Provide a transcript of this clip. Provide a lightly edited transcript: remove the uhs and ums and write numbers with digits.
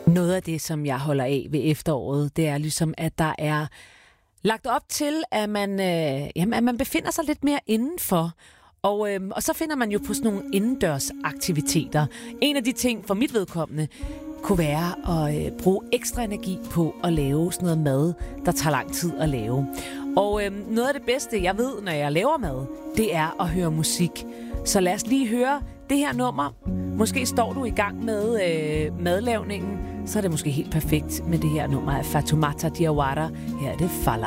Noget af det, som jeg holder af ved efteråret, det er ligesom, at der er lagt op til, at man befinder sig lidt mere indenfor. Og så finder man jo på sådan nogle indendørsaktiviteter. En af de ting for mit vedkommende kunne være at bruge ekstra energi på at lave sådan noget mad, der tager lang tid at lave. Og noget af det bedste, jeg ved, når jeg laver mad, det er at høre musik. Så lad os lige høre det her nummer. Måske står du i gang med madlavningen, så er det måske helt perfekt med det her nummer af Fatoumata Diawara. Her er det Fala.